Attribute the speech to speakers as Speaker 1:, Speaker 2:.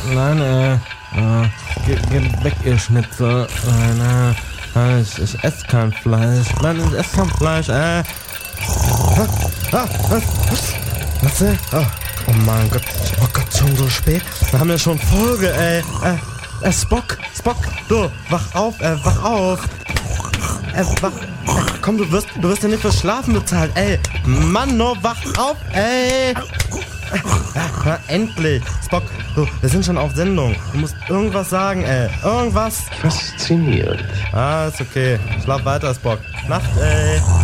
Speaker 1: Nein, geh weg, ihr Schnitzel. Nein, ich esse kein Fleisch. Nein, ich esse kein Fleisch, Was? Oh mein Gott. Oh Gott, schon so spät. Wir haben ja schon Folge, ey. Spock, du, wach auf. Komm, du wirst ja nicht für Schlafen bezahlt, ey. Mann, no, wach auf, ey. Endlich. Spock, du, wir sind schon auf Sendung. Du musst irgendwas sagen, ey. Irgendwas.
Speaker 2: Fasziniert.
Speaker 1: Ist okay. Schlaf weiter, Spock. Nacht, ey.